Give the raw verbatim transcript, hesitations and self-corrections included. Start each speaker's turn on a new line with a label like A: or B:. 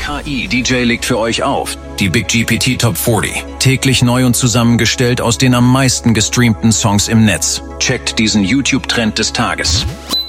A: K I-D J legt für euch auf. Die Big G P T Top vierzig. Täglich neu und zusammengestellt aus den am meisten gestreamten Songs im Netz. Checkt diesen YouTube-Trend des Tages.